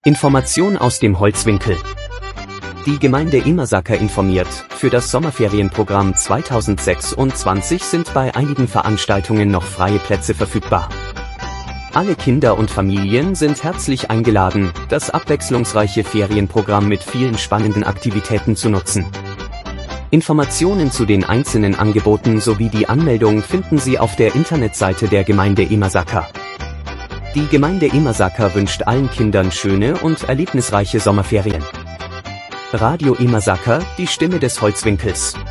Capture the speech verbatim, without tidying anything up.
Information aus dem Holzwinkel. Die Gemeinde Immersacker informiert, für das Sommerferienprogramm zweitausendsechsundzwanzig sind bei einigen Veranstaltungen noch freie Plätze verfügbar. Alle Kinder und Familien sind herzlich eingeladen, das abwechslungsreiche Ferienprogramm mit vielen spannenden Aktivitäten zu nutzen. Informationen zu den einzelnen Angeboten sowie die Anmeldung finden Sie auf der Internetseite der Gemeinde Immersacker. Die Gemeinde Immersacker wünscht allen Kindern schöne und erlebnisreiche Sommerferien. Radio Immersacker, die Stimme des Holzwinkels.